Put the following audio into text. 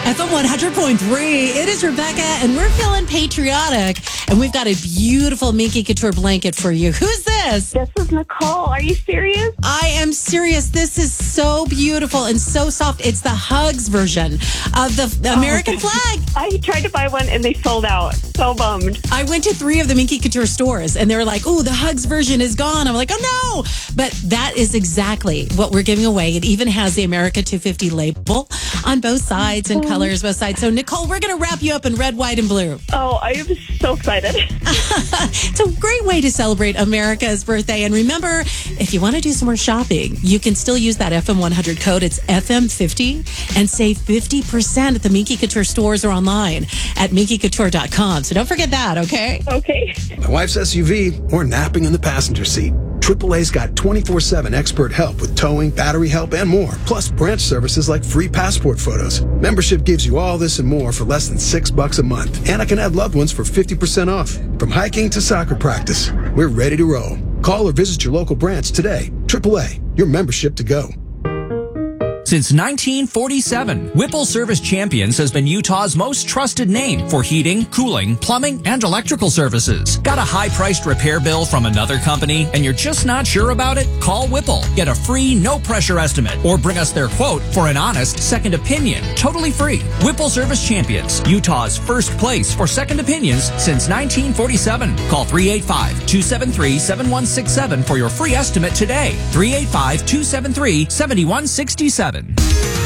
FM 100.3. It is Rebecca, and we're feeling patriotic. And we've got a beautiful Minky Couture blanket for you. Who's this? This is Nicole. Are you serious? I am serious. This is so beautiful and so soft. It's the Hugs version of the American flag. I tried to buy one and they sold out. So bummed. I went to 3 of the Minky Couture stores and they were like, oh, the Hugs version is gone. I'm like, oh no. But that is exactly what we're giving away. It even has the America 250 label on both sides and colors, both sides. So, Nicole, we're going to wrap you up in red, white, and blue. Oh, I am so excited. It's a great way to celebrate America's birthday. And remember, if you want to do some more shopping, you can still use that FM 100 code. It's FM50 and save 50% at the Minky Couture stores or online at minkycouture.com. So don't forget that, okay? Okay. My wife's SUV or napping in the passenger seat. AAA's got 24/7 expert help with towing, battery help, and more. Plus branch services like free passport photos. Membership gives you all this and more for less than $6 a month. And I can add loved ones for 50% off. From hiking to soccer practice, we're ready to roll. Call or visit your local branch today. AAA, your membership to go. Since 1947, Whipple Service Champions has been Utah's most trusted name for heating, cooling, plumbing, and electrical services. Got a high-priced repair bill from another company and you're just not sure about it? Call Whipple. Get a free, no-pressure estimate or bring us their quote for an honest second opinion. Totally free. Whipple Service Champions, Utah's first place for second opinions since 1947. Call 385-273-7167 for your free estimate today. 385-273-7167.